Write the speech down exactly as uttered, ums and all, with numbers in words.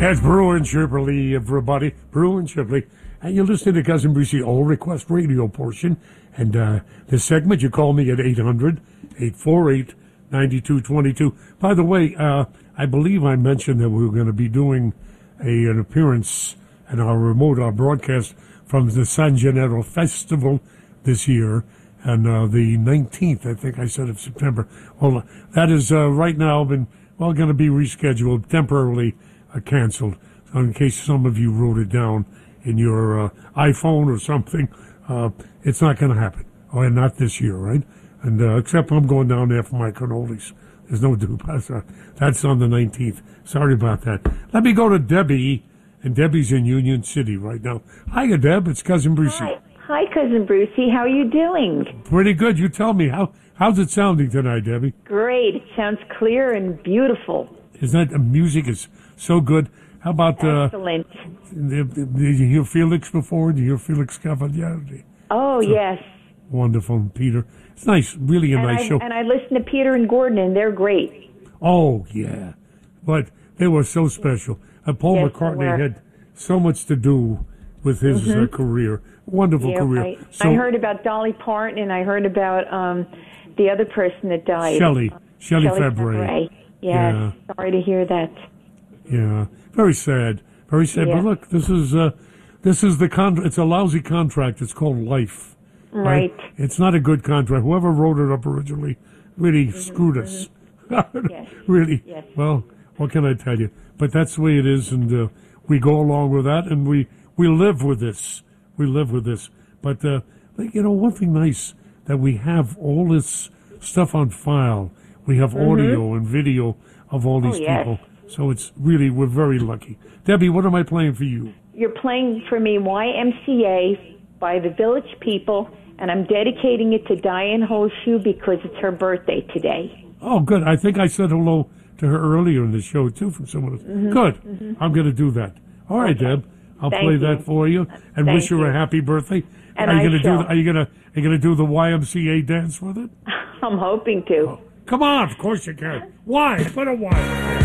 That's Brewer and Shipley, everybody. Brewer and Shipley. And you're listening to Cousin Brucey All Request Radio portion. And uh, this segment, you call me at eight hundred, eight four eight, nine two two two. By the way, uh, I believe I mentioned that we were going to be doing a, an appearance in our remote our broadcast from the San Gennaro Festival this year. And uh, the nineteenth, I think I said, of September. Well, that is uh, right now been, well, going to be rescheduled, temporarily uh, canceled. So in case some of you wrote it down in your uh, iPhone or something, uh, it's not going to happen. Oh, and not this year, right? And uh, except I'm going down there for my cannolis. There's no due. That's on the nineteenth. Sorry about that. Let me go to Debbie, and Debbie's in Union City right now. Hiya, Deb. It's Cousin Brucey. Hi. Hi, Cousin Brucey. How are you doing? Pretty good. You tell me. How How's it sounding tonight, Debbie? Great. It sounds clear and beautiful. Isn't that, the music is so good. How about... Uh, Excellent. Did, did you hear Felix before? Did you hear Felix Cavalieri? Oh, so, yes. Wonderful, Peter. It's nice. Really a and nice I, show. And I listen to Peter and Gordon, and they're great. Oh, yeah. But they were so special. Uh, Paul yes, McCartney had so much to do with his mm-hmm. uh, career. Wonderful yeah, career. I, so, I heard about Dolly Parton, and I heard about um, the other person that died. Shelley. Shelley Shelley Fabre. Fabre. Yes. Yeah. Sorry to hear that. Yeah. Very sad. Very sad. Yeah. But look, this is uh, this is the con- It's a lousy contract. It's called life. Right. right. It's not a good contract. Whoever wrote it up originally really mm-hmm. screwed us. yes. Really. Yes. Well, what can I tell you? But that's the way it is, and uh, we go along with that, and we, we live with this. We live with this. But, uh, you know, one thing nice that we have all this stuff on file. We have mm-hmm. audio and video of all these oh, yes. people. So it's really, we're very lucky. Debbie, what am I playing for you? You're playing for me Y M C A by the Village People, and I'm dedicating it to Diane Horseshoe because it's her birthday today. Oh, good. I think I said hello to her earlier in the show, too, from someone else. Mm-hmm. Good. Mm-hmm. I'm going to do that. All right, okay. Deb. I'll Thank play you. that for you and Thank wish her you. a happy birthday. And are you I going to shall. do? The, are you going to? Are you going to do the Y M C A dance with it? I'm hoping to. Oh, come on, of course you can. Why? Put a Y.